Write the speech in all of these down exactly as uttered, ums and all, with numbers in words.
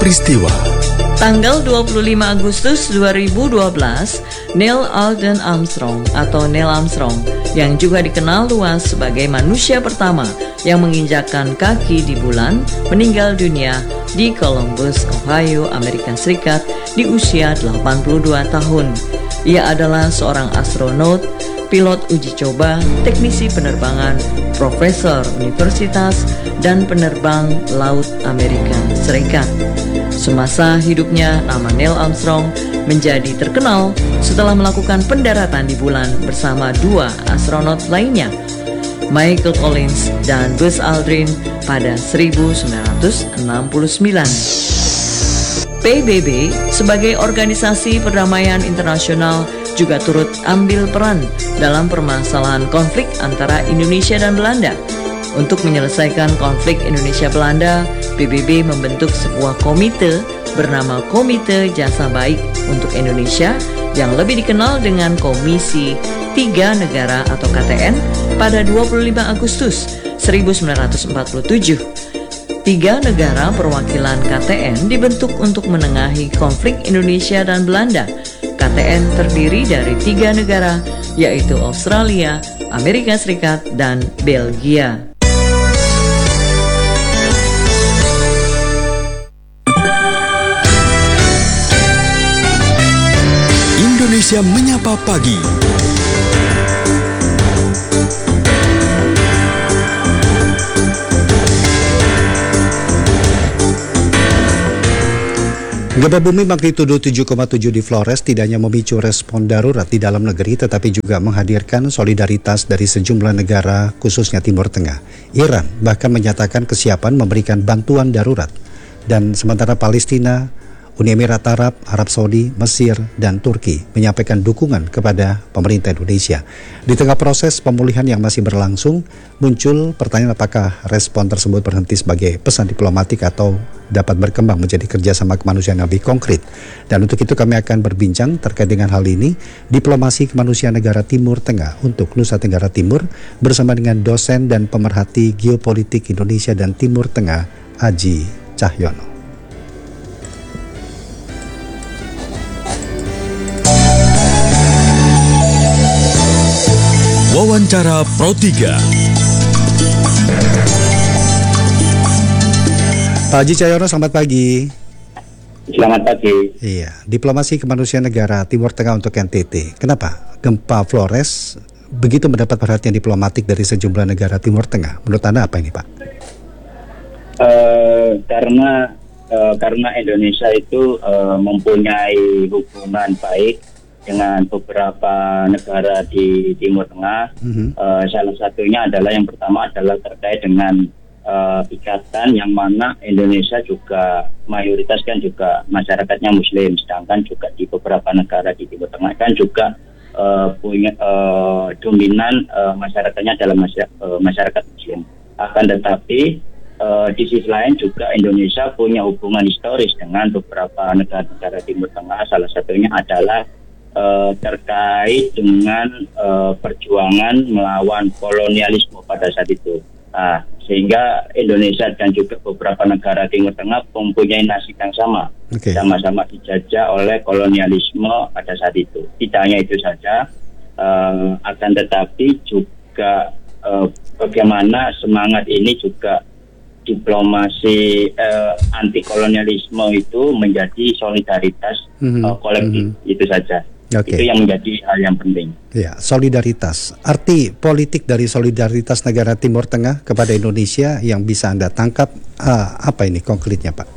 Peristiwa Tanggal dua puluh lima Agustus dua ribu dua belas, Neil Alden Armstrong atau Neil Armstrong yang juga dikenal luas sebagai manusia pertama yang menginjakkan kaki di bulan meninggal dunia di Columbus, Ohio, Amerika Serikat di usia delapan puluh dua tahun. Ia adalah seorang astronot, pilot uji coba, teknisi penerbangan, profesor universitas, dan penerbang laut Amerika Serikat. Semasa hidupnya, nama Neil Armstrong menjadi terkenal setelah melakukan pendaratan di bulan bersama dua astronot lainnya, Michael Collins dan Buzz Aldrin pada seribu sembilan ratus enam puluh sembilan. P B B sebagai organisasi perdamaian internasional juga turut ambil peran dalam permasalahan konflik antara Indonesia dan Belanda. Untuk menyelesaikan konflik Indonesia-Belanda, P B B membentuk sebuah komite bernama Komite Jasa Baik untuk Indonesia yang lebih dikenal dengan Komisi Tiga Negara atau K T N pada dua puluh lima Agustus seribu sembilan ratus empat puluh tujuh. Tiga negara perwakilan K T N dibentuk untuk menengahi konflik Indonesia dan Belanda. K T N terdiri dari tiga negara, yaitu Australia, Amerika Serikat, dan Belgia. Indonesia Menyapa Pagi. Gempa bumi magnitudo tujuh koma tujuh di Flores tidak hanya memicu respon darurat di dalam negeri, tetapi juga menghadirkan solidaritas dari sejumlah negara, khususnya Timur Tengah. Iran bahkan menyatakan kesiapan memberikan bantuan darurat. Dan sementara Palestina, Uni Emirat Arab, Arab Saudi, Mesir, dan Turki menyampaikan dukungan kepada pemerintah Indonesia. Di tengah proses pemulihan yang masih berlangsung, muncul pertanyaan apakah respon tersebut berhenti sebagai pesan diplomatik atau dapat berkembang menjadi kerjasama kemanusiaan yang lebih konkret. Dan untuk itu kami akan berbincang terkait dengan hal ini, diplomasi kemanusiaan negara Timur Tengah untuk Nusa Tenggara Timur bersama dengan dosen dan pemerhati geopolitik Indonesia dan Timur Tengah, Aji Cahyono. Wawancara Pro tiga. Pak Haji Cahyono, selamat pagi. Selamat pagi. Iya, diplomasi kemanusiaan negara Timur Tengah untuk N T T. Kenapa gempa Flores begitu mendapat perhatian diplomatik dari sejumlah negara Timur Tengah? Menurut Anda apa ini, Pak? Uh, karena uh, karena Indonesia itu uh, mempunyai hubungan baik dengan beberapa negara di Timur Tengah. Mm-hmm. Uh, salah satunya adalah yang pertama adalah terkait dengan uh, ikatan yang mana Indonesia juga mayoritas kan juga masyarakatnya Muslim, sedangkan juga di beberapa negara di Timur Tengah kan juga uh, punya uh, dominan uh, masyarakatnya adalah masyarakat, uh, masyarakat Muslim. Akan tetapi uh, di sisi lain juga Indonesia punya hubungan historis dengan beberapa negara-negara Timur Tengah. Salah satunya adalah Uh, terkait dengan uh, perjuangan melawan kolonialisme pada saat itu. Nah, sehingga Indonesia dan juga beberapa negara Timur Tengah mempunyai nasib yang sama, okay. Sama-sama dijajah oleh kolonialisme pada saat itu. Tidak hanya itu saja, uh, akan tetapi juga uh, bagaimana semangat ini juga diplomasi uh, anti kolonialisme itu menjadi solidaritas mm-hmm. uh, kolektif, mm-hmm. itu saja. Okay. Itu yang menjadi hal yang penting. Ya, solidaritas. Arti politik dari solidaritas negara Timur Tengah kepada Indonesia yang bisa Anda tangkap, uh, apa ini konkretnya, Pak?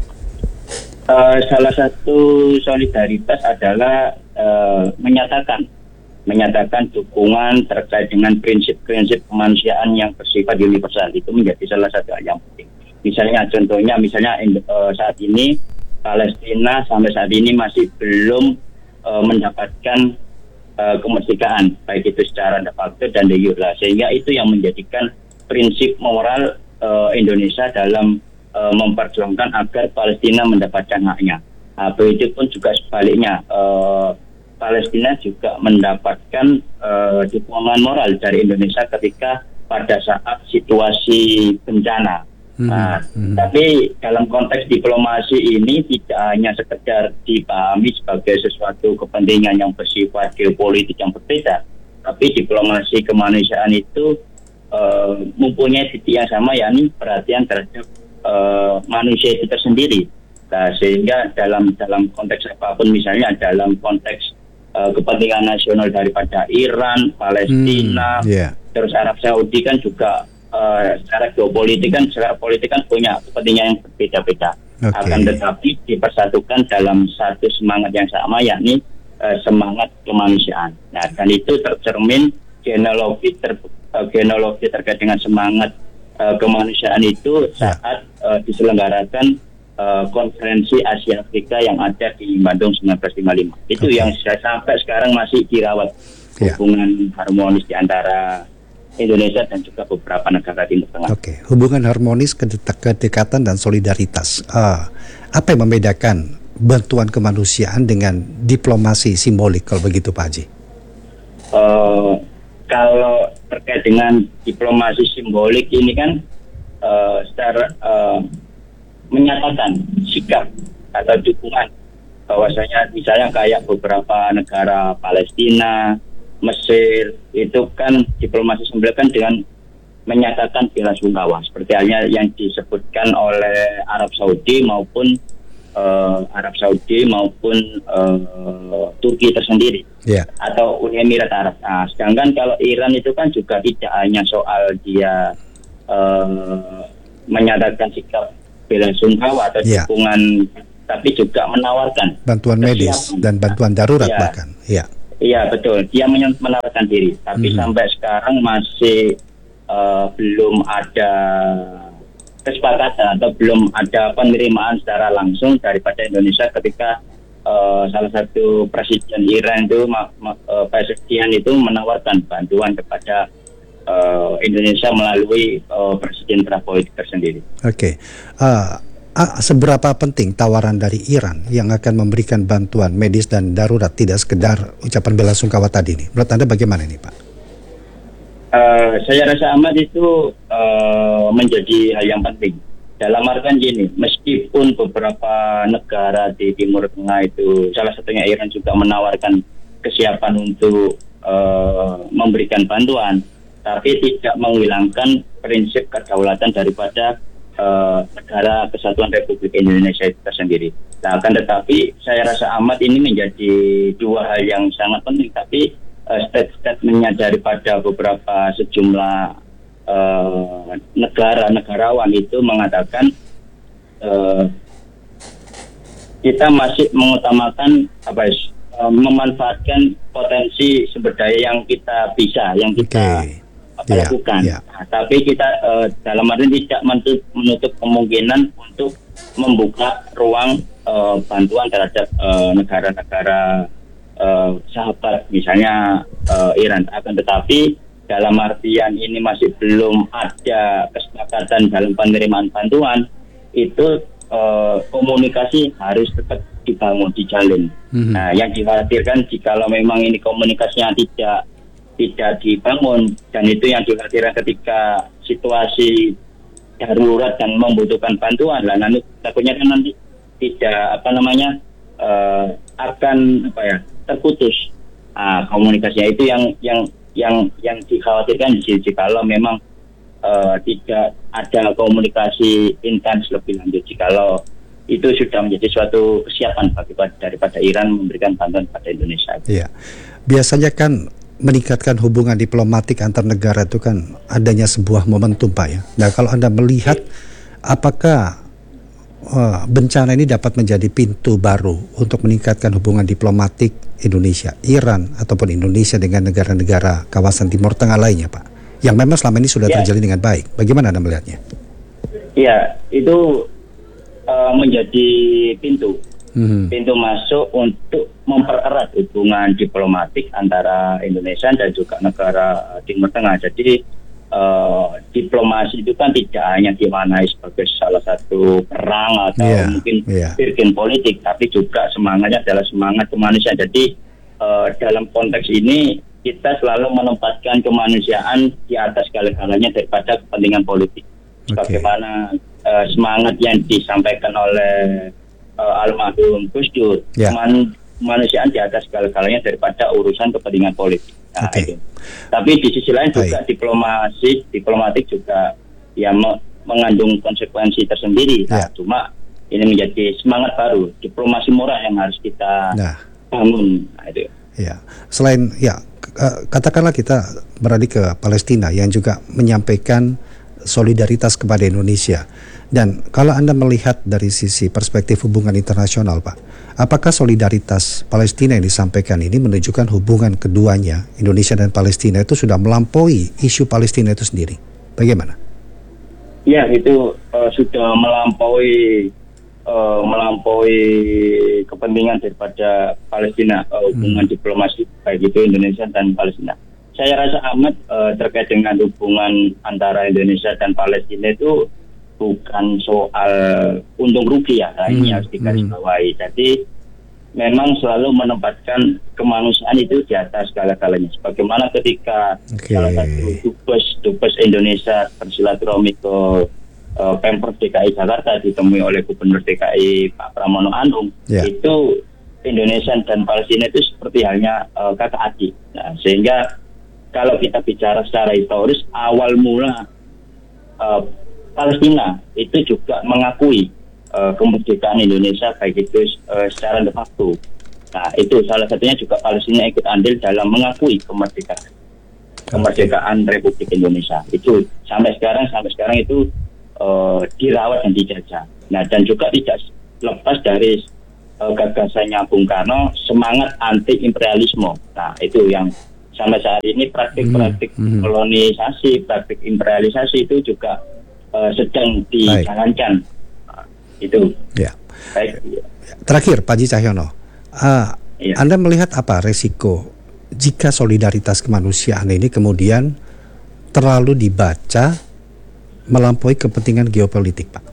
Uh, salah satu solidaritas adalah uh, menyatakan menyatakan dukungan terkait dengan prinsip-prinsip kemanusiaan yang bersifat universal. Itu menjadi salah satu hal yang penting. Misalnya, contohnya, misalnya uh, saat ini Palestina sampai saat ini masih belum Uh, mendapatkan uh, kemerdekaan, baik itu secara de facto dan de jure, sehingga itu yang menjadikan prinsip moral uh, Indonesia dalam uh, memperjuangkan agar Palestina mendapatkan haknya. Nah, begitu pun juga sebaliknya, uh, Palestina juga mendapatkan uh, dukungan moral dari Indonesia ketika pada saat situasi bencana. Hmm. Nah, Hmm. tapi dalam konteks diplomasi ini tidak hanya sekedar dipahami sebagai sesuatu kepentingan yang bersifat geopolitik yang berbeda, tapi diplomasi kemanusiaan itu uh, mempunyai titik yang sama, yakni perhatian terhadap uh, manusia itu tersendiri. Nah, sehingga dalam dalam konteks apapun, misalnya dalam konteks uh, kepentingan nasional daripada Iran, Palestina, Hmm. Yeah. terus Arab Saudi kan juga Uh, secara geopolitik kan, secara politik kan punya kepentingan yang berbeda-beda. Okay. Akan tetapi dipersatukan dalam satu semangat yang sama, yakni uh, semangat kemanusiaan. Nah, dan itu tercermin genealogi ter, uh, genealogi terkait dengan semangat uh, kemanusiaan itu saat uh, diselenggarakan uh, konferensi Asia Afrika yang ada di Bandung seribu sembilan ratus lima puluh lima. Itu Okay. yang sampai sekarang masih dirawat, Yeah. hubungan harmonis di antara Indonesia dan juga beberapa negara Timur Tengah. Oke, hubungan harmonis, kedekatan dan solidaritas. Uh, apa yang membedakan bantuan kemanusiaan dengan diplomasi simbolik kalau begitu, Pak Haji? Uh, kalau terkait dengan diplomasi simbolik ini kan uh, secara uh, menyatakan sikap atau dukungan bahwasanya misalnya kayak beberapa negara Palestina, Mesir, itu kan diplomasi simbolik kan dengan menyatakan bela sungkawa seperti halnya yang disebutkan oleh Arab Saudi maupun uh, Arab Saudi maupun uh, Turki tersendiri, Yeah. atau Uni Emirat Arab. Nah, sedangkan kalau Iran itu kan juga tidak hanya soal dia uh, menyatakan sikap bela sungkawa atau Yeah. dukungan, tapi juga menawarkan Bantuan medis kesiapan. dan bantuan darurat Ya. bahkan. Ya. Iya, betul. Dia men- menawarkan diri, tapi Mhm. sampai sekarang masih uh, belum ada kesepakatan atau belum ada penerimaan secara langsung daripada Indonesia ketika uh, salah satu presiden Iran itu, ma- ma- uh, presiden itu menawarkan bantuan kepada uh, Indonesia melalui uh, presiden Prabowo itu tersendiri. Oke. Uh, Ah, seberapa penting tawaran dari Iran yang akan memberikan bantuan medis dan darurat, tidak sekedar ucapan bela sungkawa tadi nih? Menurut Anda bagaimana nih, Pak? Uh, saya rasa amat itu uh, menjadi hal yang penting. Dalam artian gini, meskipun beberapa negara di Timur Tengah itu, salah satunya Iran juga menawarkan kesiapan untuk uh, memberikan bantuan, tapi tidak menghilangkan prinsip kedaulatan daripada Uh, negara Kesatuan Republik Indonesia itu tersendiri. Nah, akan tetapi saya rasa amat ini menjadi dua hal yang sangat penting. Tapi uh, state-statementnya daripada beberapa sejumlah uh, negara-negarawan itu mengatakan uh, kita masih mengutamakan apa ya, uh, memanfaatkan potensi sumber daya yang kita bisa, yang kita Oke. apa, Ya, lakukan. ya. Nah, tapi kita uh, dalam arti tidak menutup, menutup kemungkinan untuk membuka ruang uh, bantuan terhadap uh, negara-negara uh, sahabat, misalnya uh, Iran. Akan tetapi dalam artian ini masih belum ada kesepakatan dalam penerimaan bantuan, itu uh, komunikasi harus tetap dibangun, dijalin. Mhm. Nah, yang dikhawatirkan jikalau memang ini komunikasinya tidak tidak dibangun, dan itu yang dikhawatirkan ketika situasi darurat dan membutuhkan bantuan, lah nanti takutnya kan nanti tidak apa namanya uh, akan apa ya terputus uh, komunikasinya. Itu yang yang yang yang dikhawatirkan jikalau memang uh, tidak ada komunikasi intens lebih lanjut, jikalau itu sudah menjadi suatu kesiapan bagi daripada Iran memberikan bantuan pada Indonesia. Iya. Biasanya kan meningkatkan hubungan diplomatik antar negara itu kan adanya sebuah momentum, Pak ya. Nah, kalau Anda melihat apakah uh, bencana ini dapat menjadi pintu baru untuk meningkatkan hubungan diplomatik Indonesia, Iran ataupun Indonesia dengan negara-negara kawasan Timur Tengah lainnya, Pak, yang memang selama ini sudah ya. terjalin dengan baik. Bagaimana Anda melihatnya? Iya, itu uh, menjadi pintu Hmm. pintu masuk untuk mempererat hubungan diplomatik antara Indonesia dan juga negara Timur Tengah. Jadi uh, diplomasi itu kan tidak hanya dimaknai sebagai salah satu perang atau yeah, mungkin yeah. virgin politik, tapi juga semangatnya adalah semangat kemanusiaan. Jadi uh, dalam konteks ini kita selalu menempatkan kemanusiaan di atas segala-galanya daripada kepentingan politik. Okay. Bagaimana uh, semangat yang disampaikan oleh uh, almarhum Gus Dur, Ya. man, kemanusiaan di atas segala-galanya daripada urusan kepentingan politik. Nah, Oke. itu. Tapi di sisi lain juga Baik. diplomasi, diplomatik juga ya me- mengandung konsekuensi tersendiri. Nah, Ya. cuma ini menjadi semangat baru, diplomasi moral yang harus kita Nah, bangun. Nah, itu. ya. Selain ya k- eh, katakanlah kita beralih ke Palestina yang juga menyampaikan solidaritas kepada Indonesia. Dan kalau Anda melihat dari sisi perspektif hubungan internasional, Pak, apakah solidaritas Palestina yang disampaikan ini menunjukkan hubungan keduanya, Indonesia dan Palestina, itu sudah melampaui isu Palestina itu sendiri? Bagaimana? Ya, itu uh, sudah melampaui uh, melampaui kepentingan daripada Palestina, uh, hubungan Hmm. diplomasi baik itu Indonesia dan Palestina. Saya rasa amat uh, terkait dengan hubungan antara Indonesia dan Palestina itu bukan soal untung rugi ya, nah, ini Hmm, harus digarisbawahi. hmm. Jadi memang selalu menempatkan kemanusiaan itu di atas segala-galanya. Sebagaimana ketika Oke. salah satu dubes dubes Indonesia bersilaturahmi ke uh, Pemprov D K I Jakarta ditemui oleh Gubernur D K I Pak Pramono Anung, Ya. itu Indonesia dan Palestina itu seperti halnya uh, kakak adik. Nah, sehingga kalau kita bicara secara historis, awal mula uh, Palestina itu juga mengakui uh, kemerdekaan Indonesia baik itu uh, secara de facto. Nah, itu salah satunya juga Palestina ikut andil dalam mengakui kemerdekaan kemerdekaan Republik Indonesia. Itu sampai sekarang sampai sekarang itu uh, dirawat dan dijajah. Nah, dan juga tidak lepas dari uh, gagasannya Bung Karno, semangat anti imperialisme. Nah, itu yang sampai saat ini praktik-praktik Hmm, hmm. kolonisasi, praktik imperialisasi itu juga uh, sedang dijalankan. Nah, itu Ya. baik. Terakhir, Pak Haji Cahyono, ah, Iya. Anda melihat apa resiko jika solidaritas kemanusiaan ini kemudian terlalu dibaca melampaui kepentingan geopolitik, Pak?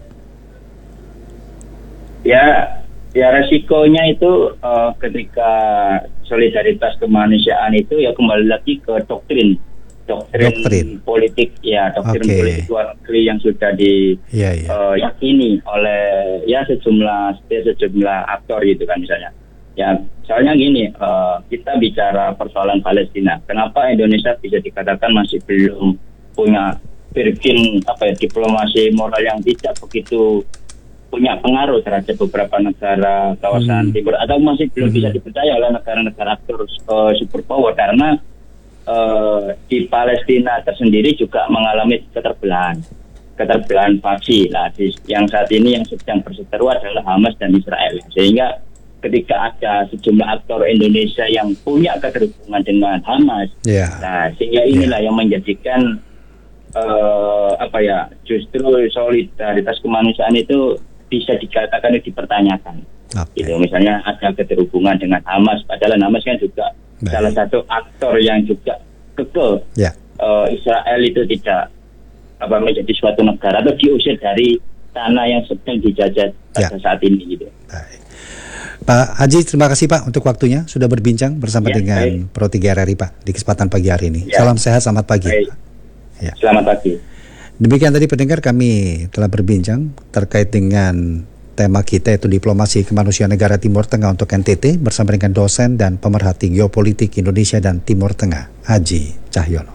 Ya, ya resikonya itu uh, ketika solidaritas kemanusiaan itu ya kembali lagi ke doktrin, doktrin, Doktrin. politik, ya doktrin Oke. politik luar negeri yang sudah diyakini Iya, iya. oleh ya sejumlah sejumlah aktor gitu kan misalnya. Ya, soalnya gini, uh, kita bicara persoalan Palestina. Kenapa Indonesia bisa dikatakan masih belum punya virgin apa ya diplomasi moral yang tidak begitu punya pengaruh terhadap beberapa negara kawasan Hmm. timur, atau masih belum Hmm. bisa dipercaya oleh negara-negara aktor uh, superpower karena uh, di Palestina tersendiri juga mengalami keterbelahan, keterbelahan faksi. Nah, di, yang saat ini yang sedang berseteru adalah Hamas dan Israel. Sehingga ketika ada sejumlah aktor Indonesia yang punya keterhubungan dengan Hamas, Ya. nah sehingga inilah yang menjadikan uh, apa ya justru solidaritas kemanusiaan itu bisa dikatakan dipertanyakan. Oke. Gitu, misalnya ada keterhubungan dengan Hamas, padahal Hamas kan juga Baik. salah satu aktor yang juga kekeh Ya. uh, Israel itu tidak apa menjadi suatu negara atau diusir dari tanah yang sedang dijajah pada Ya. saat ini gitu. Baik. Pak Haji, terima kasih Pak untuk waktunya sudah berbincang bersama Ya, dengan baik. Pro tiga R R I Pak di kesempatan pagi hari ini. Ya. Salam sehat, selamat pagi. Baik. Ya. Selamat pagi. Demikian tadi pendengar, kami telah berbincang terkait dengan tema kita yaitu diplomasi kemanusiaan negara Timur Tengah untuk N T T bersama dengan dosen dan pemerhati geopolitik Indonesia dan Timur Tengah, Haji Cahyono.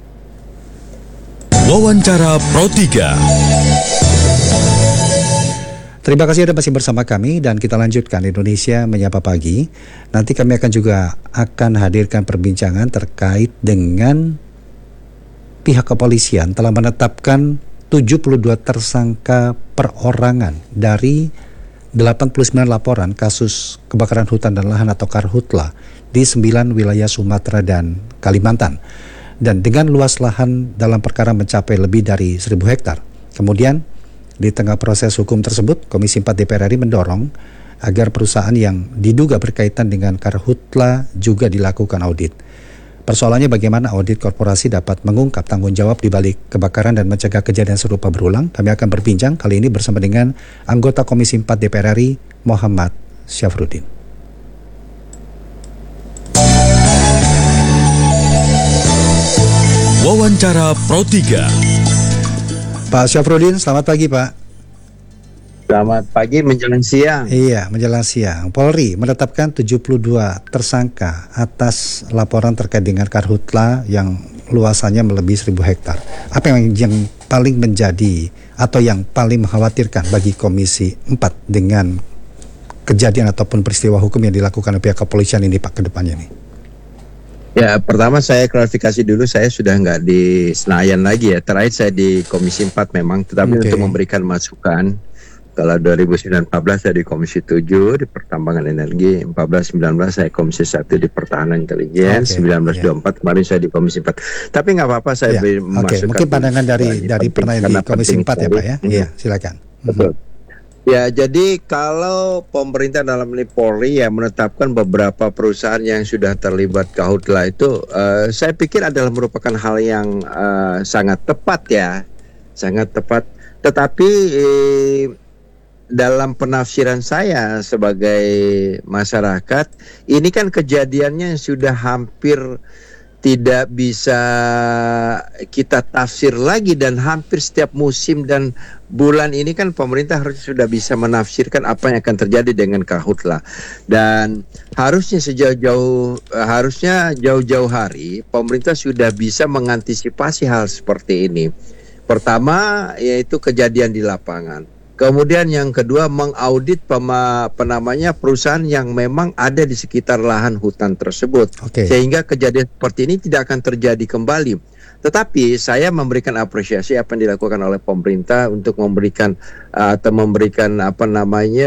Wawancara Pro tiga. Terima kasih Anda masih bersama kami dan kita lanjutkan Indonesia Menyapa Pagi. Nanti kami akan juga akan hadirkan perbincangan terkait dengan pihak kepolisian telah menetapkan tujuh puluh dua tersangka perorangan dari delapan puluh sembilan laporan kasus kebakaran hutan dan lahan atau Karhutla di sembilan wilayah Sumatera dan Kalimantan. Dan dengan luas lahan dalam perkara mencapai lebih dari seribu hektar. Kemudian di tengah proses hukum tersebut, Komisi empat D P R R I mendorong agar perusahaan yang diduga berkaitan dengan Karhutla juga dilakukan audit. Persoalannya bagaimana audit korporasi dapat mengungkap tanggung jawab di balik kebakaran dan mencegah kejadian serupa berulang. Kami akan berbincang kali ini bersama dengan anggota Komisi empat D P R R I, Muhammad Syafruddin. Wawancara Pro tiga. Pak Syafruddin, selamat pagi Pak. Selamat pagi menjelang siang. Iya, menjelang siang. Polri menetapkan tujuh puluh dua tersangka atas laporan terkait dengan karhutla yang luasannya melebihi seribu hektar. Apa yang, yang paling menjadi atau yang paling mengkhawatirkan bagi Komisi empat dengan kejadian ataupun peristiwa hukum yang dilakukan oleh pihak kepolisian ini, Pak, ke depannya nih? Ya, pertama saya klarifikasi dulu, saya sudah nggak di Senayan lagi ya. Terakhir saya di Komisi empat memang, tetapi Oke. untuk memberikan masukan. Kalau dua ribu sembilan belas saya di Komisi tujuh di Pertambangan Energi, empat belas sembilan belas saya Komisi satu di Pertahanan Intelijen, Oke, sembilan belas dua puluh empat ya. kemarin saya di Komisi empat. Tapi nggak apa-apa saya Ya, beri Oke, masukan. mungkin pandangan dari Ini dari penting, pertanyaan karena di Komisi penting empat ya, sekali. Pak ya. Hmm. Iya, silakan. Betul. Ya, jadi kalau pemerintah dalam ini Polri ya menetapkan beberapa perusahaan yang sudah terlibat karhutla itu, uh, saya pikir adalah merupakan hal yang uh, sangat tepat ya, sangat tepat. Tetapi eh, dalam penafsiran saya sebagai masyarakat, ini kan kejadiannya sudah hampir tidak bisa kita tafsir lagi, dan hampir setiap musim dan bulan ini kan pemerintah harus sudah bisa menafsirkan apa yang akan terjadi dengan karhutla. Dan harusnya sejauh-jauh harusnya jauh-jauh hari pemerintah sudah bisa mengantisipasi hal seperti ini. Pertama yaitu kejadian di lapangan. Kemudian yang kedua mengaudit pema, penamanya perusahaan yang memang ada di sekitar lahan hutan tersebut. Oke. Sehingga kejadian seperti ini tidak akan terjadi kembali. Tetapi saya memberikan apresiasi apa yang dilakukan oleh pemerintah untuk memberikan uh, atau memberikan apa namanya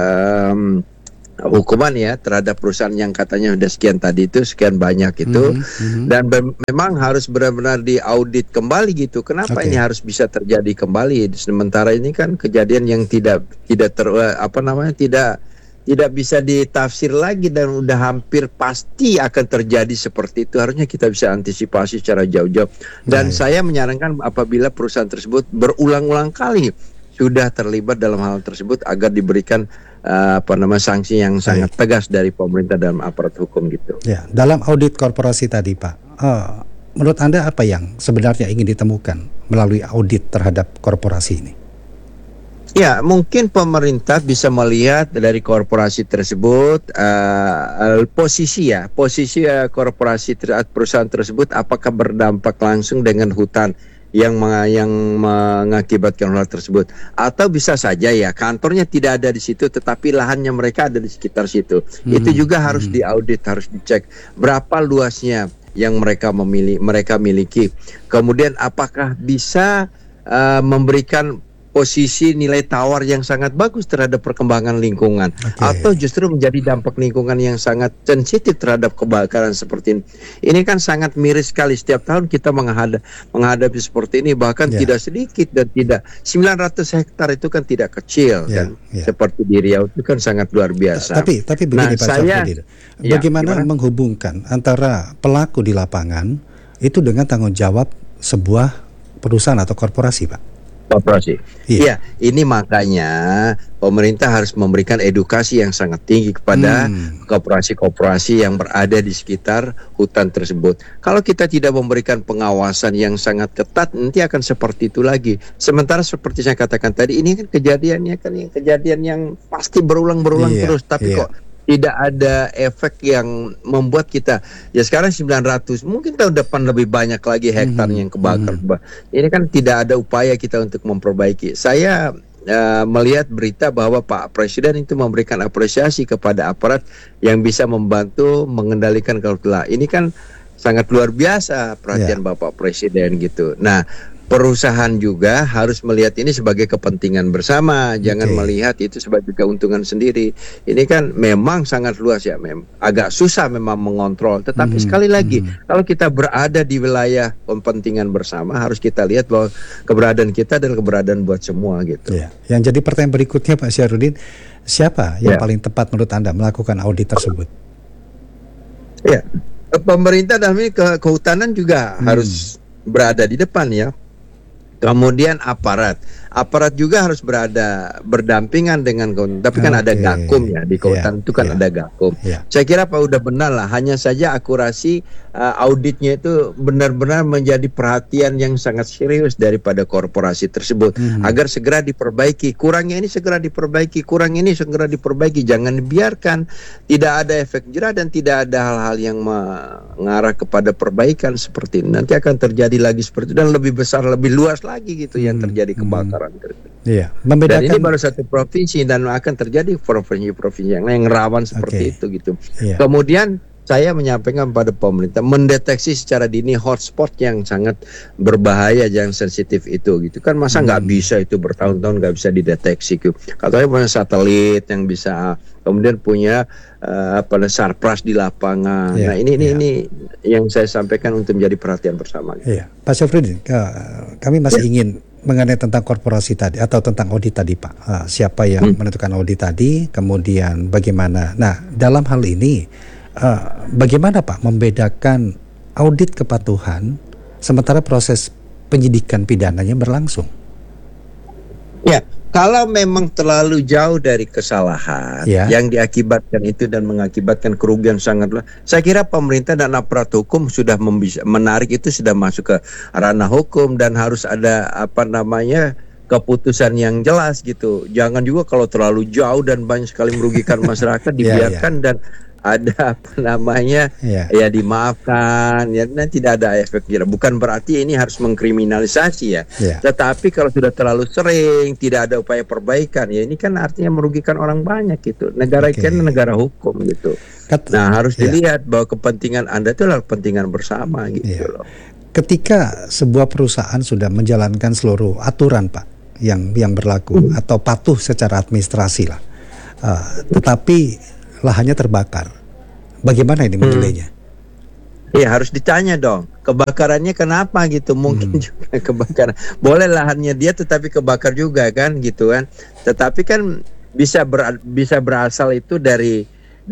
um, hukuman ya terhadap perusahaan yang katanya sudah sekian tadi itu, sekian banyak itu, Mhm, mhm. dan be- memang harus benar-benar diaudit kembali gitu. Kenapa Oke. ini harus bisa terjadi kembali? Sementara ini kan kejadian yang tidak tidak ter apa namanya tidak tidak bisa ditafsir lagi dan udah hampir pasti akan terjadi seperti itu. Harusnya kita bisa antisipasi secara jauh-jauh. Dan Baik. saya menyarankan apabila perusahaan tersebut berulang-ulang kali sudah terlibat dalam hal tersebut agar diberikan uh, apa namanya sanksi yang sangat tegas dari pemerintah dalam aparat hukum gitu. Ya, dalam audit korporasi tadi, Pak, eh, menurut Anda apa yang sebenarnya ingin ditemukan melalui audit terhadap korporasi ini? Ya, mungkin pemerintah bisa melihat dari korporasi tersebut uh, posisi ya, posisi uh, korporasi ter- perusahaan tersebut apakah berdampak langsung dengan hutan yang meng- yang mengakibatkan hal tersebut, atau bisa saja ya kantornya tidak ada di situ tetapi lahannya mereka ada di sekitar situ. Hmm. Itu juga harus diaudit, harus dicek berapa luasnya yang mereka memiliki, mereka miliki. Kemudian apakah bisa uh, memberikan posisi nilai tawar yang sangat bagus terhadap perkembangan lingkungan, Oke. atau justru menjadi dampak lingkungan yang sangat sensitif terhadap kebakaran seperti ini. Ini kan sangat miris sekali, setiap tahun kita menghadap, menghadapi seperti ini, bahkan Ya. tidak sedikit dan tidak sembilan ratus hektar itu kan tidak kecil Ya, kan, ya. seperti di Riau itu kan sangat luar biasa. Tapi tapi begini Nah, Pak saya- Syafruddin, Ya, bagaimana gimana? menghubungkan antara pelaku di lapangan itu dengan tanggung jawab sebuah perusahaan atau korporasi, Pak? Korporasi. Iya. Iya, ini makanya pemerintah harus memberikan edukasi yang sangat tinggi kepada Hmm. korporasi-korporasi yang berada di sekitar hutan tersebut. Kalau kita tidak memberikan pengawasan yang sangat ketat, nanti akan seperti itu lagi. Sementara seperti saya katakan tadi, ini kan kejadiannya kan yang kejadian yang pasti berulang-berulang Iya, terus, tapi iya. kok tidak ada efek yang membuat kita, ya sekarang sembilan ratus, mungkin tahun depan lebih banyak lagi hektar Mhm, yang kebakar. Ini kan tidak ada upaya kita untuk memperbaiki. Saya uh, melihat berita bahwa Pak Presiden itu memberikan apresiasi kepada aparat yang bisa membantu mengendalikan karhutla. Ini kan sangat luar biasa perhatian Bapak Presiden gitu. Nah, perusahaan juga harus melihat ini sebagai kepentingan bersama, jangan Oke. melihat itu sebagai keuntungan sendiri. Ini kan memang sangat luas ya, mem. Agak susah memang mengontrol. Tetapi Hmm, sekali lagi, hmm. kalau kita berada di wilayah kepentingan bersama, harus kita lihat bahwa keberadaan kita adalah keberadaan buat semua gitu. Ya. Yang jadi pertanyaan berikutnya, Pak Syafruddin, siapa yang Ya. paling tepat menurut Anda melakukan audit tersebut? Ya, pemerintah dalam ini ke kehutanan juga Hmm. harus berada di depan ya. Kemudian aparat, aparat juga harus berada berdampingan dengan Kehutanan. Tapi kan Oke. ada gakum ya di Kehutanan Iya, itu kan iya. ada gakum. Iya. Saya kira Pak udah benar lah. Hanya saja akurasi uh, auditnya itu benar-benar menjadi perhatian yang sangat serius daripada korporasi tersebut Mhm. agar segera diperbaiki. Kurangnya ini segera diperbaiki, kurang ini segera diperbaiki. Jangan dibiarkan tidak ada efek jerah dan tidak ada hal-hal yang mengarah kepada perbaikan seperti ini. Nanti akan terjadi lagi seperti itu dan lebih besar, lebih luas lagi gitu yang terjadi kebakaran. Iya, Dan membedakan. ini baru satu provinsi dan akan terjadi provinsi-provinsi yang lain yang rawan seperti Oke. itu gitu. Iya. Kemudian saya menyampaikan pada pemerintah mendeteksi secara dini hotspot yang sangat berbahaya, yang sensitif itu gitu kan. Masa nggak bisa itu bertahun-tahun nggak bisa dideteksi gitu. Katanya punya satelit yang bisa, kemudian punya uh, apa sarpras di lapangan. Iya, Nah ini ini iya. ini yang saya sampaikan untuk menjadi perhatian bersama. Iya, Pak Syafruddin, ke- kami masih Ya. ingin mengenai tentang korporasi tadi atau tentang audit tadi, Pak. Ah, siapa yang Hmm. menentukan audit tadi, kemudian bagaimana? Nah, dalam hal ini, ah, bagaimana Pak membedakan audit kepatuhan sementara proses penyidikan pidananya berlangsung? Ya, kalau memang terlalu jauh dari kesalahan Ya. yang diakibatkan itu dan mengakibatkan kerugian sangat luas, saya kira pemerintah dan aparat hukum sudah membisa, menarik itu sudah masuk ke ranah hukum dan harus ada apa namanya keputusan yang jelas gitu. Jangan juga kalau terlalu jauh dan banyak sekali merugikan masyarakat dibiarkan dan ada apa namanya Ya. ya dimaafkan ya, dan tidak ada efek jerah. Bukan berarti ini harus mengkriminalisasi ya. Ya. Tetapi kalau sudah terlalu sering tidak ada upaya perbaikan ya ini kan artinya merugikan orang banyak gitu. Negara Oke. kan negara hukum gitu. Kat- Nah harus ya. dilihat bahwa kepentingan Anda itu adalah kepentingan bersama gitu Iya. loh. Ketika sebuah perusahaan sudah menjalankan seluruh aturan, Pak, yang yang berlaku atau patuh secara administrasi lah, ah, tetapi lahannya terbakar, bagaimana ini menilainya? Iya harus ditanya dong kebakarannya kenapa gitu. Mungkin juga kebakaran boleh lahannya dia tetapi kebakar juga kan gitu kan. Tetapi kan bisa ber, bisa berasal itu dari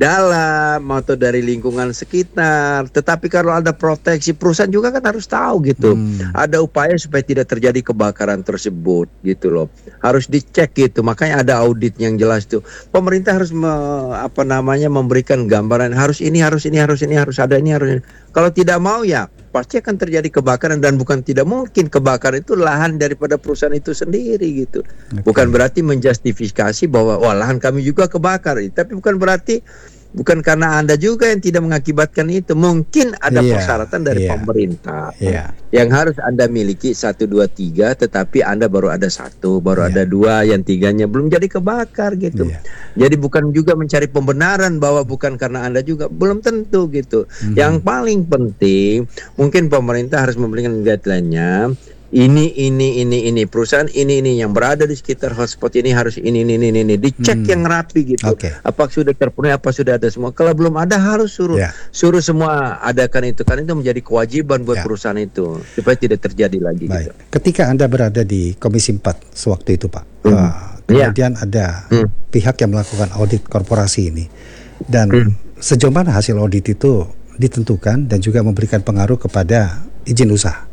dalam atau dari lingkungan sekitar. Tetapi kalau ada proteksi perusahaan juga kan harus tahu gitu. Hmm. Ada upaya supaya tidak terjadi kebakaran tersebut gitu loh. Harus dicek gitu. Makanya ada audit yang jelas tuh. Pemerintah harus me, apa namanya memberikan gambaran harus ini harus ini harus ini harus ada ini harus ini. Kalau tidak mau ya pasti akan terjadi kebakaran dan bukan tidak mungkin kebakaran itu lahan daripada perusahaan itu sendiri gitu. Bukan berarti menjustifikasi bahwa wah lahan kami juga kebakar, tapi bukan berarti bukan karena Anda juga yang tidak mengakibatkan itu. Mungkin ada Iya, persyaratan dari iya. pemerintah Iya. yang harus Anda miliki satu dua tiga, tetapi Anda baru ada satu, baru Iya. ada dua, yang tiganya belum jadi kebakar gitu. Iya. Jadi bukan juga mencari pembenaran bahwa bukan karena Anda juga, belum tentu gitu. Mhm. Yang paling penting mungkin pemerintah harus memberikan guideline-nya. Ini ini ini ini perusahaan ini ini yang berada di sekitar hotspot ini harus ini ini ini ini dicek Hmm. yang rapi gitu. Oke. Apa sudah terpenuhi, apa sudah ada semua. Kalau belum ada harus suruh Ya. suruh semua adakan itu, kan itu menjadi kewajiban buat Ya. perusahaan itu supaya tidak terjadi lagi gitu. Baik. Ketika Anda berada di Komisi empat sewaktu itu, Pak, Hmm. ah, Iya. kemudian ada Hmm. pihak yang melakukan audit korporasi ini, dan Hmm. sejauh mana hasil audit itu ditentukan dan juga memberikan pengaruh kepada izin usaha?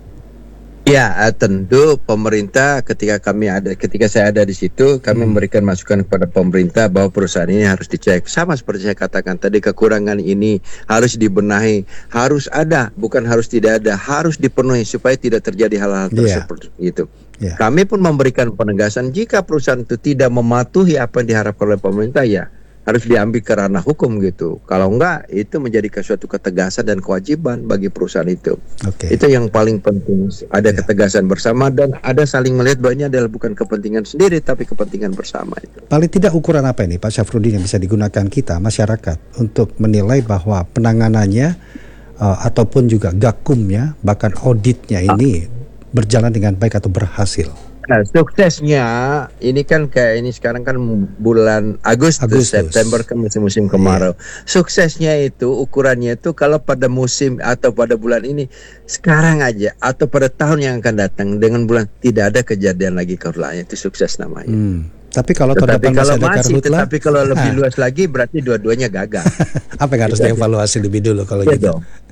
Ya, eh, tentu pemerintah ketika kami ada, ketika saya ada di situ, kami Hmm. memberikan masukan kepada pemerintah bahwa perusahaan ini harus dicek. Sama seperti saya katakan tadi, kekurangan ini harus dibenahi, harus ada, bukan harus tidak ada, harus dipenuhi supaya tidak terjadi hal-hal Iya. tersebut itu. Ya. Kami pun memberikan penegasan jika perusahaan itu tidak mematuhi apa yang diharapkan oleh pemerintah, ya harus diambil ke ranah hukum gitu. Kalau enggak, itu menjadi suatu ketegasan dan kewajiban bagi perusahaan itu. Oke. Itu yang paling penting. Ada Ya. ketegasan bersama dan ada saling melihat bahwa ini adalah bukan kepentingan sendiri tapi kepentingan bersama itu. Paling tidak ukuran apa ini, Pak Syafruddin, yang bisa digunakan kita masyarakat untuk menilai bahwa penanganannya uh, ataupun juga gakumnya bahkan auditnya ini berjalan dengan baik atau berhasil? Nah, suksesnya ini kan kayak ini sekarang kan bulan Agustus, Agustus. September kan musim-musim kemarau. Suksesnya itu ukurannya itu kalau pada musim atau pada bulan ini sekarang aja atau pada tahun yang akan datang dengan bulan tidak ada kejadian lagi karhutla, itu sukses namanya. Hmm. Tapi kalau tahun Tetapi depan kalau masih ada masih, karhutla, tetapi kalau lebih ah, luas lagi berarti dua-duanya gagal. apa yang harus Iya, dievaluasi lebih dulu kalau Iya gitu? dong.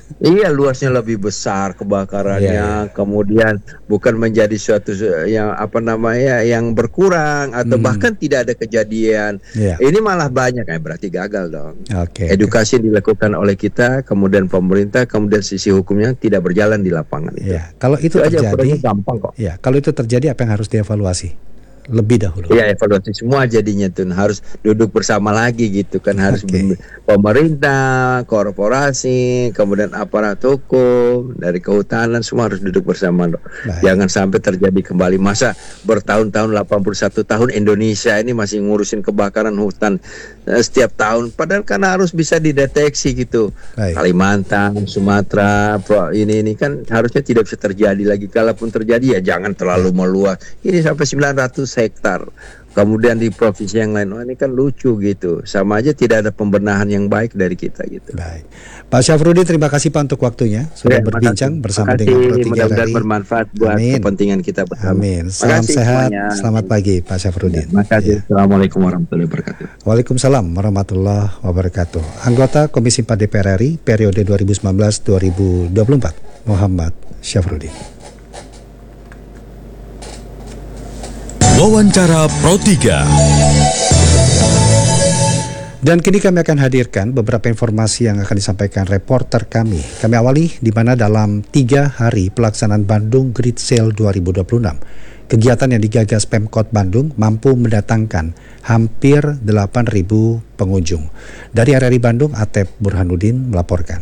Iya, luasnya lebih besar kebakarannya, Iya, iya. kemudian bukan menjadi suatu se- yang apa namanya yang berkurang atau Hmm. bahkan tidak ada kejadian. Iya. Ini malah banyak, ya berarti gagal dong. Oke, oke. Edukasi yang dilakukan oleh kita, kemudian pemerintah, kemudian sisi hukumnya tidak berjalan di lapangan itu. Iya, kalau itu Itu aja ukurannya terjadi, gampang kok. ya, kalau itu terjadi apa yang harus dievaluasi lebih dahulu? Iya, evaluasi semua jadinya tuh harus duduk bersama lagi gitu kan, harus Oke. ben- pemerintah, korporasi, kemudian aparat hukum dari kehutanan semua harus duduk bersama dong. Baik. Jangan sampai terjadi kembali masa bertahun-tahun delapan puluh satu tahun Indonesia ini masih ngurusin kebakaran hutan eh, setiap tahun, padahal kan harus bisa dideteksi gitu. Baik. Kalimantan, Sumatera, Pro- ini ini kan harusnya tidak bisa terjadi lagi. Kalaupun terjadi ya jangan terlalu meluas. Ini sampai sembilan ratus hektar. Kemudian di provinsi yang lain, oh ini kan lucu gitu. Sama aja tidak ada pembenahan yang baik dari kita gitu. Baik, Pak Syafruddin, terima kasih Pak untuk waktunya sudah Ya, berbincang makasih. bersama Makasih. dengan Pro tiga Mudah-mudahan R I. bermanfaat buat Amin. kepentingan kita bersama. Amin. Salam Makasih sehat, semuanya. selamat pagi Pak Syafruddin. Terima kasih. Ya. Assalamualaikum warahmatullahi wabarakatuh. Waalaikumsalam warahmatullahi wabarakatuh. Anggota Komisi empat D P R R I periode dua ribu sembilan belas sampai dua ribu dua puluh empat, Muhammad Syafruddin. Wawancara Pro tiga. Dan kini kami akan hadirkan beberapa informasi yang akan disampaikan reporter kami. Kami awali di mana dalam tiga hari pelaksanaan Bandung Great Sale dua ribu dua puluh enam, kegiatan yang digagas Pemkot Bandung mampu mendatangkan hampir delapan ribu pengunjung. Dari R R I Bandung, Atep Burhanuddin melaporkan.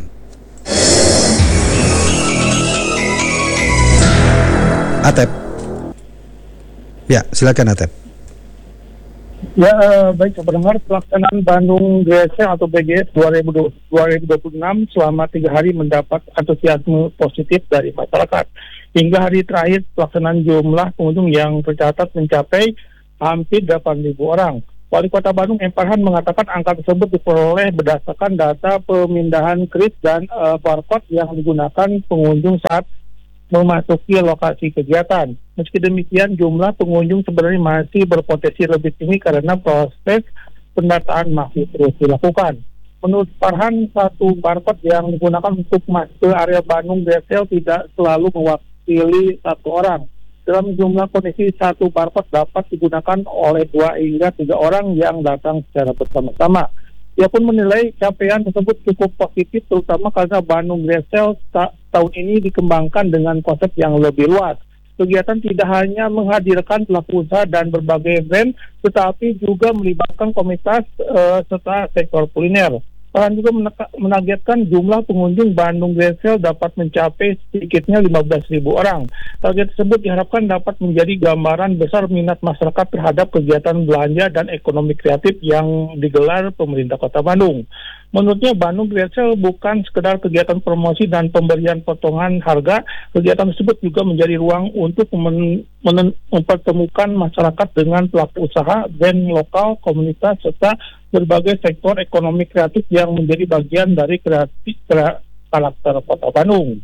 Atep. Ya, silakan Atep. Ya, eh, baik pendengar, pelaksanaan Bandung Great Sale atau B G S dua ribu dua puluh enam selama tiga hari mendapat antusiasme positif dari masyarakat. Hingga hari terakhir pelaksanaan jumlah pengunjung yang tercatat mencapai hampir delapan ribu orang. Wali Kota Bandung M. Farhan mengatakan angka tersebut diperoleh berdasarkan data pemindahan kris dan eh, barcode yang digunakan pengunjung saat memasuki lokasi kegiatan. Meski demikian, jumlah pengunjung sebenarnya masih berpotensi lebih tinggi karena proses pendataan masih terus dilakukan. Menurut Farhan, satu barcode yang digunakan untuk masuk ke area Bandung Great Sale tidak selalu mewakili satu orang. Dalam jumlah kondisi, satu barcode dapat digunakan oleh dua hingga tiga orang yang datang secara bersama-sama. Ia pun menilai capaian tersebut cukup positif, terutama karena Bandung Great Sale ta- tahun ini dikembangkan dengan konsep yang lebih luas. Kegiatan tidak hanya menghadirkan pelaku usaha dan berbagai brand, tetapi juga melibatkan komunitas uh, serta sektor kuliner. Farhan juga meneka- menargetkan jumlah pengunjung Bandung Great Sale dapat mencapai sedikitnya lima belas ribu orang. Target tersebut diharapkan dapat menjadi gambaran besar minat masyarakat terhadap kegiatan belanja dan ekonomi kreatif yang digelar pemerintah Kota Bandung. Menurutnya, Bandung Great Sale bukan sekedar kegiatan promosi dan pemberian potongan harga. Kegiatan tersebut juga menjadi ruang untuk men- men- mempertemukan masyarakat dengan pelaku usaha, brand lokal, komunitas, serta berbagai sektor ekonomi kreatif yang menjadi bagian dari kreatif kera- karakter Kota Bandung.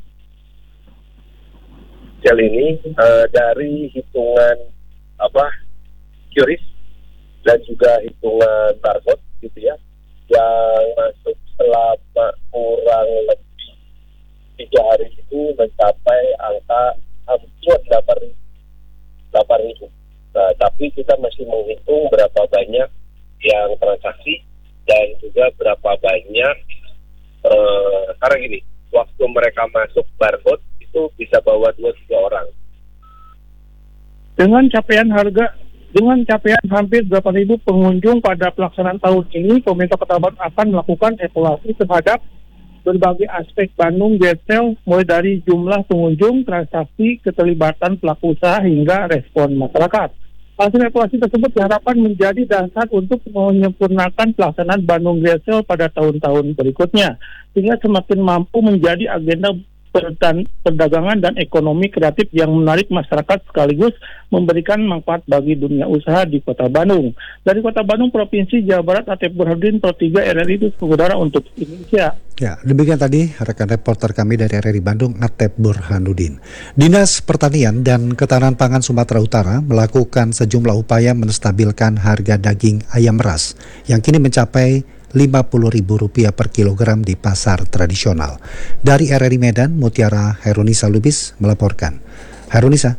Sel ini uh, dari hitungan apa Q R I S dan juga hitungan barcode gitu ya, yang masuk selama kurang lebih tiga hari itu mencapai angka hampir delapan ribu. delapan ribu. Nah, tapi kita masih menghitung berapa banyak yang transaksi dan juga berapa banyak uh, karena gini, waktu mereka masuk barcode itu bisa bawa dua tiga orang. Dengan capaian harga Dengan capaian hampir delapan ribu pengunjung pada pelaksanaan tahun ini, pemerintah Kota Bandung akan melakukan evaluasi terhadap berbagai aspek Bandung Great Sale, mulai dari jumlah pengunjung, transaksi, keterlibatan pelaku usaha, hingga respon masyarakat. Hasil evaluasi tersebut diharapkan menjadi dasar untuk menyempurnakan pelaksanaan Bandung Great Sale pada tahun-tahun berikutnya, sehingga semakin mampu menjadi agenda perdan- perdagangan dan ekonomi kreatif yang menarik masyarakat sekaligus memberikan manfaat bagi dunia usaha di Kota Bandung. Dari Kota Bandung, Provinsi Jawa Barat, Atep Burhanuddin, Pro tiga R R I itu saudara untuk Indonesia. Ya, demikian tadi rekan reporter kami dari R R I Bandung, Atep Burhanuddin. Dinas Pertanian dan Ketahanan Pangan Sumatera Utara melakukan sejumlah upaya menstabilkan harga daging ayam ras yang kini mencapai lima puluh ribu rupiah per kilogram di pasar tradisional. Dari R R I Medan, Mutiara Herunisa Lubis melaporkan. Herunisa.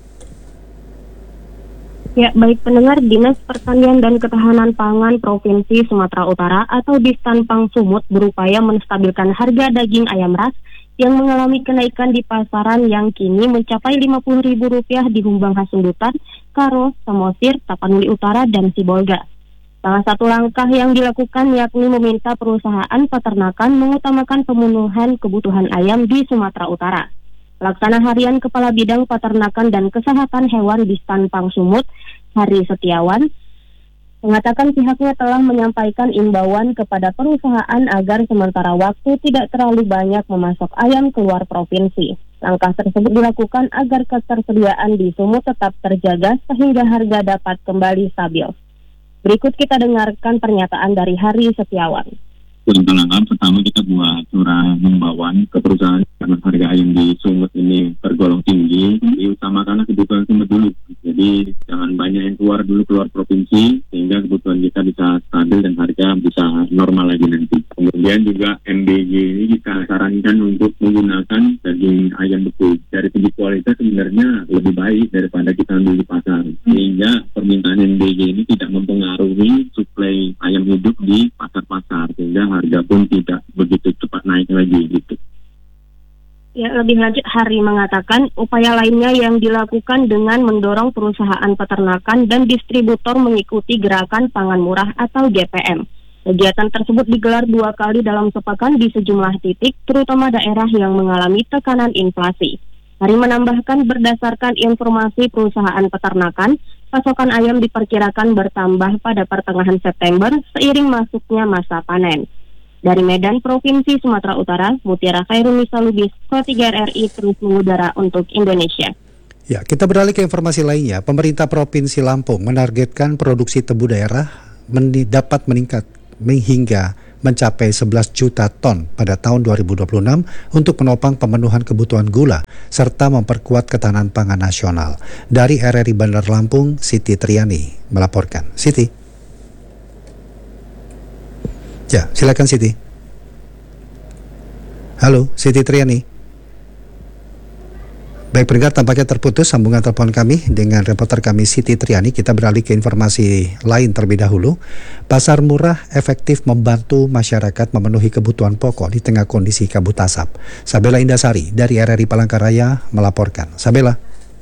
Ya, baik pendengar, Dinas Pertanian dan Ketahanan Pangan Provinsi Sumatera Utara atau Distanpang Sumut berupaya menstabilkan harga daging ayam ras yang mengalami kenaikan di pasaran yang kini mencapai lima puluh ribu rupiah di Humbang Hasundutan, Karo, Samosir, Tapanuli Utara, dan Sibolga. Salah satu langkah yang dilakukan yakni meminta perusahaan peternakan mengutamakan pemenuhan kebutuhan ayam di Sumatera Utara. Pelaksana Harian Kepala Bidang Peternakan dan Kesehatan Hewan di Distanpang Sumut, Hari Setiawan, mengatakan pihaknya telah menyampaikan imbauan kepada perusahaan agar sementara waktu tidak terlalu banyak memasok ayam keluar provinsi. Langkah tersebut dilakukan agar ketersediaan di Sumut tetap terjaga sehingga harga dapat kembali stabil. Berikut kita dengarkan pernyataan dari Hari Setiawan. Langkah pertama kita buat surat himbauan ke perusahaan karena harga ayam di Sumut ini tergolong tinggi, diutamakan kebutuhan Sumut dulu. Jadi jangan banyak yang keluar dulu keluar provinsi sehingga kebutuhan kita bisa stabil dan harga bisa normal lagi nanti. Kemudian juga M B G ini kita sarankan untuk menggunakan daging ayam beku. Dari segi kualitas sebenarnya lebih baik daripada kita ambil di pasar. Sehingga permintaan M B G ini tidak mempengaruhi suplai ayam hidup di pasar-pasar sehingga harga pun tidak begitu cepat naik lagi gitu. Ya, lebih lanjut Hari mengatakan upaya lainnya yang dilakukan dengan mendorong perusahaan peternakan dan distributor mengikuti gerakan pangan murah atau G P M. Kegiatan tersebut digelar dua kali dalam sepekan di sejumlah titik, terutama daerah yang mengalami tekanan inflasi. Hari menambahkan berdasarkan informasi perusahaan peternakan, pasokan ayam diperkirakan bertambah pada pertengahan September seiring masuknya masa panen. Dari Medan, Provinsi Sumatera Utara, Mutiara Khairunisa Lubis, Pro tiga R R I terus mengudara untuk Indonesia. Ya, kita beralih ke informasi lainnya. Pemerintah Provinsi Lampung menargetkan produksi tebu daerah men- dapat meningkat hingga mencapai sebelas juta ton pada tahun dua ribu dua puluh enam untuk menopang pemenuhan kebutuhan gula serta memperkuat ketahanan pangan nasional. Dari R R I Bandar Lampung, Siti Triani melaporkan. Siti. Ya, silakan Siti. Halo, Siti Triani. Baik pendengar, tampaknya terputus sambungan telepon kami dengan reporter kami Siti Triani. Kita beralih ke informasi lain terlebih dahulu. Pasar murah efektif membantu masyarakat memenuhi kebutuhan pokok di tengah kondisi kabut asap. Sabela Indasari dari R R I Palangkaraya melaporkan. Sabela.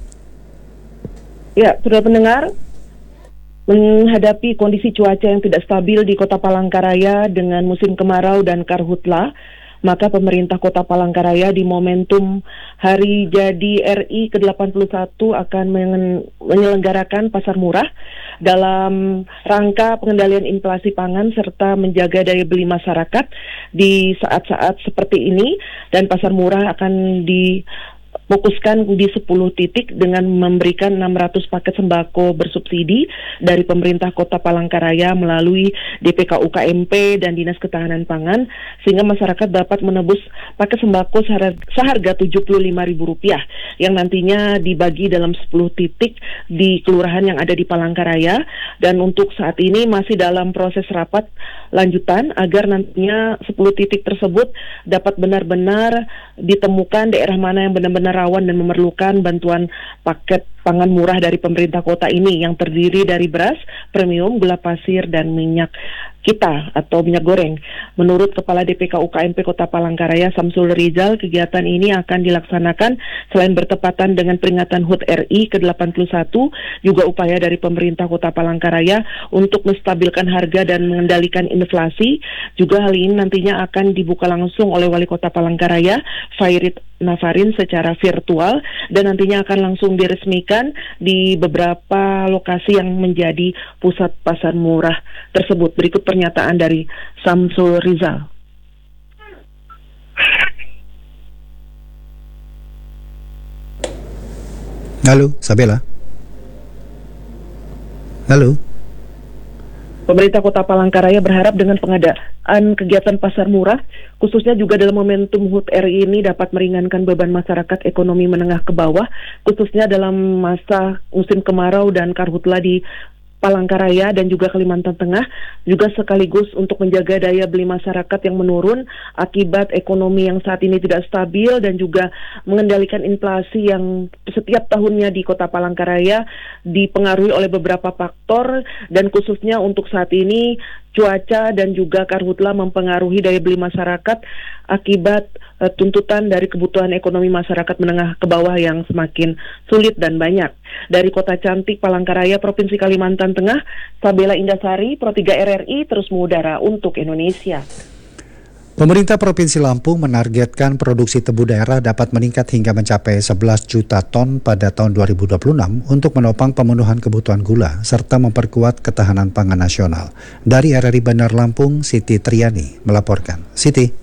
Ya, sudah pendengar. Menghadapi kondisi cuaca yang tidak stabil di Kota Palangkaraya dengan musim kemarau dan karhutla, maka pemerintah Kota Palangkaraya di momentum Hari Jadi R I ke delapan puluh satu akan menyelenggarakan pasar murah dalam rangka pengendalian inflasi pangan serta menjaga daya beli masyarakat di saat-saat seperti ini. Dan pasar murah akan di fokuskan di sepuluh titik dengan memberikan enam ratus paket sembako bersubsidi dari pemerintah Kota Palangkaraya melalui D P K U K M P dan Dinas Ketahanan Pangan, sehingga masyarakat dapat menebus paket sembako seharga tujuh puluh lima ribu rupiah yang nantinya dibagi dalam sepuluh titik di kelurahan yang ada di Palangkaraya. Dan untuk saat ini masih dalam proses rapat lanjutan agar nantinya sepuluh titik tersebut dapat benar-benar ditemukan daerah mana yang benar-benar rawan dan memerlukan bantuan paket pangan murah dari pemerintah kota ini yang terdiri dari beras, premium, gula pasir, dan minyak kita atau minyak goreng. Menurut Kepala D P K U K M P Kota Palangkaraya Samsul Rizal, kegiatan ini akan dilaksanakan selain bertepatan dengan peringatan H U T R I ke delapan puluh satu, juga upaya dari pemerintah Kota Palangkaraya untuk menstabilkan harga dan mengendalikan inflasi. Juga hal ini nantinya akan dibuka langsung oleh Wali Kota Palangkaraya, Fairit Nafarin, secara virtual, dan nantinya akan langsung diresmikan di beberapa lokasi yang menjadi pusat pasar murah tersebut. Berikut pernyataan dari Samsul Rizal. Halo, Sabela. Halo. Pemerintah Kota Palangkaraya berharap dengan pengadaan kegiatan pasar murah, khususnya juga dalam momentum H U T R I ini dapat meringankan beban masyarakat ekonomi menengah ke bawah, khususnya dalam masa musim kemarau dan karhutla di Palangkaraya dan juga Kalimantan Tengah, juga sekaligus untuk menjaga daya beli masyarakat yang menurun akibat ekonomi yang saat ini tidak stabil dan juga mengendalikan inflasi yang setiap tahunnya di Kota Palangkaraya dipengaruhi oleh beberapa faktor, dan khususnya untuk saat ini cuaca dan juga karhutla mempengaruhi daya beli masyarakat akibat uh, tuntutan dari kebutuhan ekonomi masyarakat menengah ke bawah yang semakin sulit dan banyak. Dari Kota Cantik Palangkaraya, Provinsi Kalimantan Tengah, Sabela Indasari, Pro tiga R R I terus mengudara untuk Indonesia. Pemerintah Provinsi Lampung menargetkan produksi tebu daerah dapat meningkat hingga mencapai sebelas juta ton pada tahun dua ribu dua puluh enam untuk menopang pemenuhan kebutuhan gula serta memperkuat ketahanan pangan nasional. Dari R R I Bandar Lampung, Siti Triani melaporkan. Siti.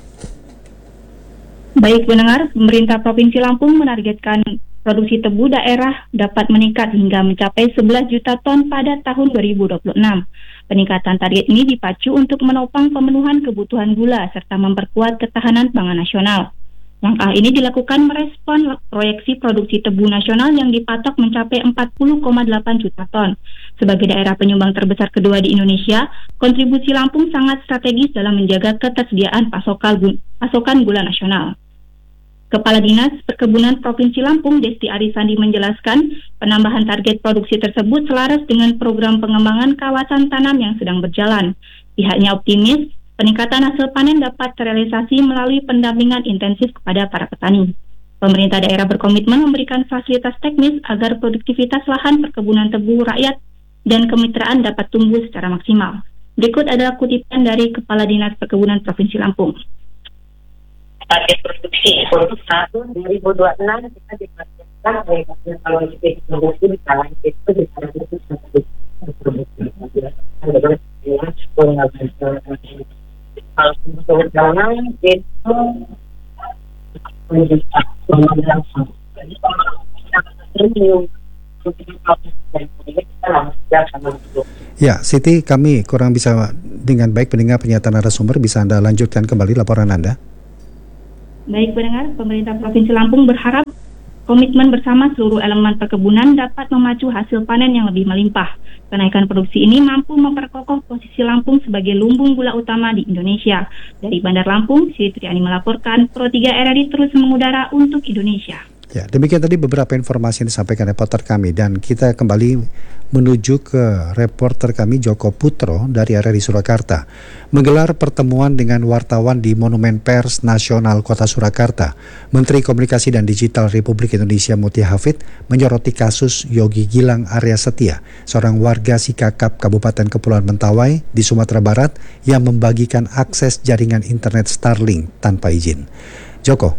Baik pendengar, pemerintah Provinsi Lampung menargetkan produksi tebu daerah dapat meningkat hingga mencapai sebelas juta ton pada tahun dua ribu dua puluh enam. Peningkatan target ini dipacu untuk menopang pemenuhan kebutuhan gula serta memperkuat ketahanan pangan nasional. Langkah ini dilakukan merespon proyeksi produksi tebu nasional yang dipatok mencapai empat puluh koma delapan juta ton. Sebagai daerah penyumbang terbesar kedua di Indonesia, kontribusi Lampung sangat strategis dalam menjaga ketersediaan pasokan pasokan gula nasional. Kepala Dinas Perkebunan Provinsi Lampung, Desti Arisandi menjelaskan, penambahan target produksi tersebut selaras dengan program pengembangan kawasan tanam yang sedang berjalan. Pihaknya optimis, peningkatan hasil panen dapat terrealisasi melalui pendampingan intensif kepada para petani. Pemerintah daerah berkomitmen memberikan fasilitas teknis agar produktivitas lahan perkebunan tebu rakyat dan kemitraan dapat tumbuh secara maksimal. Berikut adalah kutipan dari Kepala Dinas Perkebunan Provinsi Lampung. Target produksi untuk tahun dua ribu dua puluh enam kita ditargetkan kalau kita produksi di kalangan itu di kalangan itu sampai produksi. Kalau untuk jalan itu Ya, Siti, kami kurang bisa dengan baik mendengar pernyataan narasumber. Bisa Anda lanjutkan kembali laporan Anda? Baik pendengar, pemerintah Provinsi Lampung berharap komitmen bersama seluruh elemen perkebunan dapat memacu hasil panen yang lebih melimpah. Kenaikan produksi ini mampu memperkokoh posisi Lampung sebagai lumbung gula utama di Indonesia. Dari Bandar Lampung, Siti Triani melaporkan, Pro tiga R R I terus mengudara untuk Indonesia. Ya, demikian tadi beberapa informasi yang disampaikan reporter kami, dan kita kembali menuju ke reporter kami Joko Putro dari R R I Surakarta. Menggelar pertemuan dengan wartawan di Monumen Pers Nasional Kota Surakarta, Menteri Komunikasi dan Digital Republik Indonesia Mutia Hafid menyoroti kasus Yogi Gilang Arya Setia, seorang warga Sikakap Kabupaten Kepulauan Mentawai di Sumatera Barat yang membagikan akses jaringan internet Starlink tanpa izin. Joko.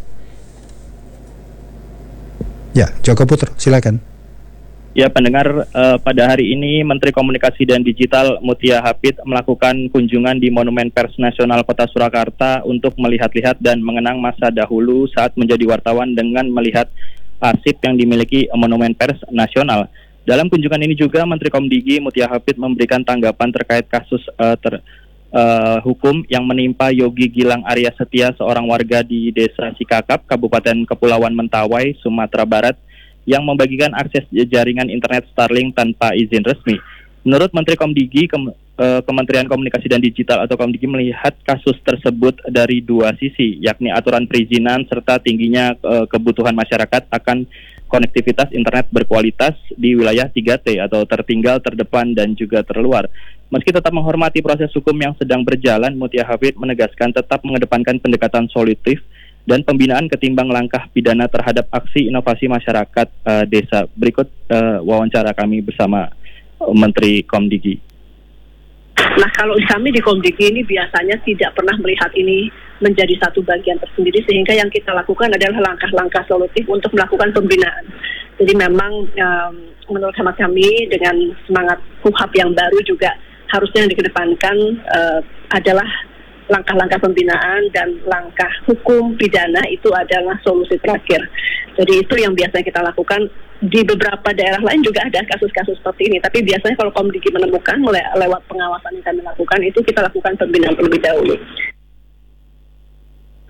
Ya, Joko Putro, silakan. Ya, pendengar, eh, pada hari ini Menteri Komunikasi dan Digital Mutia Hafid melakukan kunjungan di Monumen Pers Nasional Kota Surakarta untuk melihat-lihat dan mengenang masa dahulu saat menjadi wartawan dengan melihat arsip yang dimiliki Monumen Pers Nasional. Dalam kunjungan ini juga Menteri Komdigi Mutia Hafid memberikan tanggapan terkait kasus eh, ter Uh, hukum yang menimpa Yogi Gilang Arya Setia, seorang warga di Desa Sikakap, Kabupaten Kepulauan Mentawai, Sumatera Barat, yang membagikan akses jaringan internet Starlink tanpa izin resmi. Menurut Menteri Komdigi, Kem, uh, Kementerian Komunikasi dan Digital atau Komdigi melihat kasus tersebut dari dua sisi, yakni aturan perizinan serta tingginya uh, kebutuhan masyarakat akan konektivitas internet berkualitas di wilayah tiga T atau tertinggal, terdepan, dan juga terluar. Meski tetap menghormati proses hukum yang sedang berjalan, Mutia Hafid menegaskan tetap mengedepankan pendekatan solutif dan pembinaan ketimbang langkah pidana terhadap aksi inovasi masyarakat uh, desa. Berikut uh, wawancara kami bersama uh, Menteri Komdigi. Nah, kalau kami di Komdigi ini biasanya tidak pernah melihat ini menjadi satu bagian tersendiri, sehingga yang kita lakukan adalah langkah-langkah solutif untuk melakukan pembinaan. Jadi memang um, menurut hemat kami dengan semangat H U H A P yang baru juga harusnya yang dikedepankan uh, adalah langkah-langkah pembinaan, dan langkah hukum pidana itu adalah solusi terakhir. Jadi itu yang biasanya kita lakukan. Di beberapa daerah lain juga ada kasus-kasus seperti ini, tapi biasanya kalau Komdigi menemukan le- lewat pengawasan yang kami lakukan, itu kita lakukan pembinaan terlebih dahulu.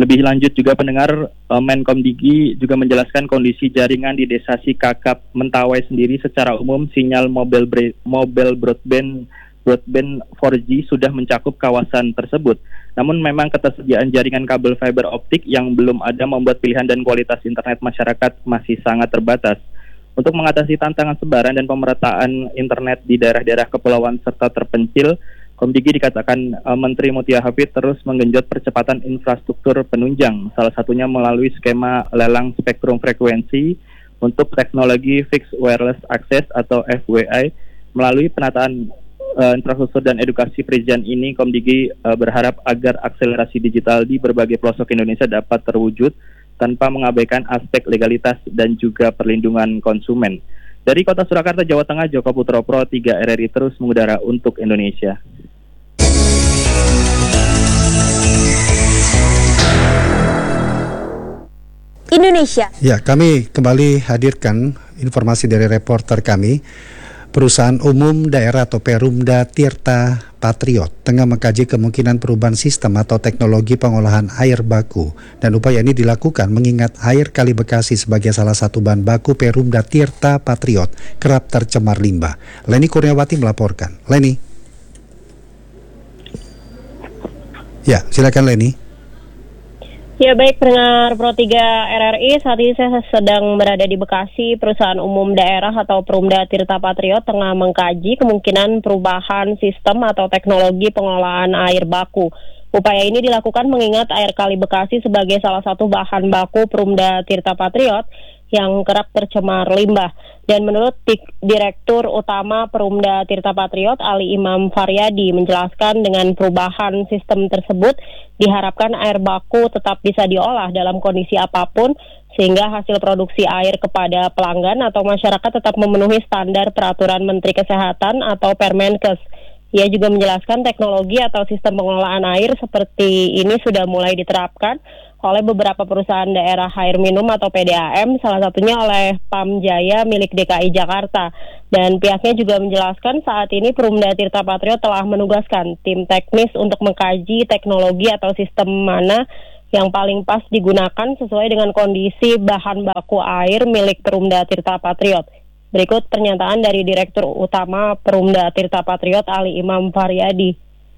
Lebih lanjut juga pendengar, uh, Menkomdigi juga menjelaskan kondisi jaringan di Desa Sikakap Mentawai sendiri secara umum sinyal mobile bre- mobile broadband broadband four G sudah mencakup kawasan tersebut. Namun memang ketersediaan jaringan kabel fiber optik yang belum ada membuat pilihan dan kualitas internet masyarakat masih sangat terbatas. Untuk mengatasi tantangan sebaran dan pemerataan internet di daerah-daerah kepulauan serta terpencil, Komdigi dikatakan uh, Menteri Mutia Hafid terus menggenjot percepatan infrastruktur penunjang, salah satunya melalui skema lelang spektrum frekuensi untuk teknologi Fixed Wireless Access atau F W I. Melalui penataan uh, infrastruktur dan edukasi perizinan ini, Komdigi uh, berharap agar akselerasi digital di berbagai pelosok Indonesia dapat terwujud tanpa mengabaikan aspek legalitas dan juga perlindungan konsumen. Dari Kota Surakarta, Jawa Tengah, Joko Putropro, tiga R R I terus mengudara untuk Indonesia. Indonesia. Ya, kami kembali hadirkan informasi dari reporter kami. Perusahaan Umum Daerah atau Perumda Tirta Patriot tengah mengkaji kemungkinan perubahan sistem atau teknologi pengolahan air baku, dan upaya ini dilakukan mengingat air Kali Bekasi sebagai salah satu bahan baku Perumda Tirta Patriot kerap tercemar limbah. Leni Kurniawati melaporkan. Leni. Ya, silakan Leni. Ya baik, pendengar Pro tiga R R I, saat ini saya sedang berada di Bekasi. Perusahaan Umum Daerah atau Perumda Tirta Patriot tengah mengkaji kemungkinan perubahan sistem atau teknologi pengolahan air baku. Upaya ini dilakukan mengingat air Kali Bekasi sebagai salah satu bahan baku Perumda Tirta Patriot yang kerap tercemar limbah. Dan menurut Direktur Utama Perumda Tirta Patriot, Ali Imam Faryadi, menjelaskan dengan perubahan sistem tersebut diharapkan air baku tetap bisa diolah dalam kondisi apapun sehingga hasil produksi air kepada pelanggan atau masyarakat tetap memenuhi standar peraturan Menteri Kesehatan atau Permenkes. Ia juga menjelaskan teknologi atau sistem pengolahan air seperti ini sudah mulai diterapkan oleh beberapa perusahaan daerah air minum atau P D A M, salah satunya oleh Pamjaya milik D K I Jakarta. Dan pihaknya juga menjelaskan saat ini Perumda Tirta Patriot telah menugaskan tim teknis untuk mengkaji teknologi atau sistem mana yang paling pas digunakan sesuai dengan kondisi bahan baku air milik Perumda Tirta Patriot. Berikut pernyataan dari Direktur Utama Perumda Tirta Patriot, Ali Imam Faryadi.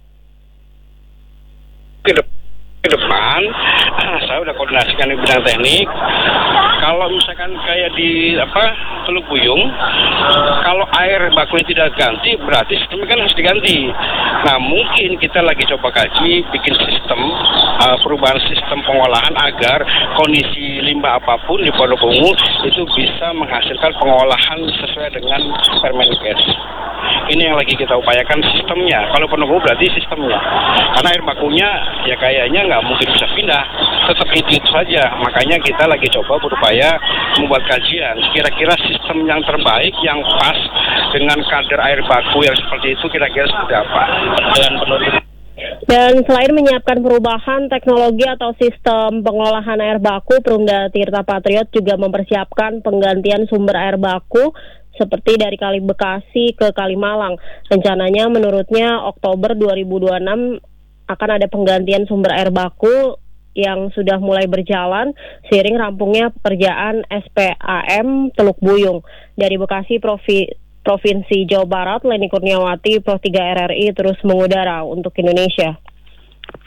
Ke depan, ah, saya udah koordinasikan di bidang teknik. Kalau misalkan kayak di apa Teluk Buyung, kalau air bakunya tidak ganti, berarti sistemnya kan harus diganti. Nah, mungkin kita lagi coba kaji bikin sistem uh, perubahan sistem pengolahan agar kondisi limbah apapun di Pondok Ungu itu bisa menghasilkan pengolahan sesuai dengan Permenkes. Ini yang lagi kita upayakan sistemnya. Kalau Pondok Ungu berarti sistemnya. Karena air bakunya ya kayaknya nggak mungkin bisa pindah, tetap itu-itu saja. Makanya kita lagi coba berupaya membuat kajian. Kira-kira sistem yang terbaik, yang pas dengan kadar air baku yang seperti itu kira-kira seperti apa. Dan penurut Dan selain menyiapkan perubahan teknologi atau sistem pengolahan air baku, Perumda Tirta Patriot juga mempersiapkan penggantian sumber air baku seperti dari Kali Bekasi ke Kalimalang. Rencananya menurutnya Oktober dua ribu dua puluh enam akan ada penggantian sumber air baku yang sudah mulai berjalan seiring rampungnya pekerjaan S P A M Teluk Buyung. Dari Bekasi, Provi, Provinsi Jawa Barat, Leni Kurniawati, Pro tiga R R I terus mengudara untuk Indonesia.